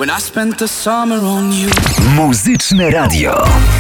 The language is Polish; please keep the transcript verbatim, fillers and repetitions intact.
when I spent the summer on you. Muzyczne radio.